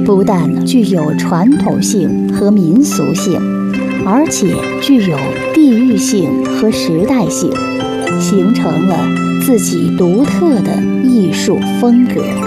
不但具有传统性和民俗性，而且具有地域性和时代性，形成了自己独特的艺术风格。